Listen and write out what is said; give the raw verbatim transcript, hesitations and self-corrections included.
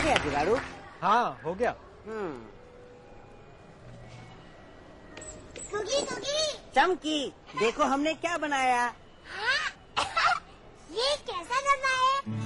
गया जुगाड़ू? हाँ हो गया। हम्म। कुकी कुकी चमकी, देखो हमने क्या बनाया। हाँ? ये कैसा डब्बा है?